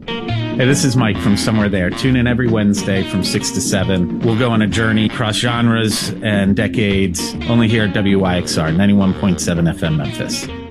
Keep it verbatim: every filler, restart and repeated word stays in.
Hey, this is Mike from Somewhere There. Tune in every Wednesday from six to seven. We'll go on a journey across genres and decades, only here at W Y X R, ninety-one point seven F M Memphis.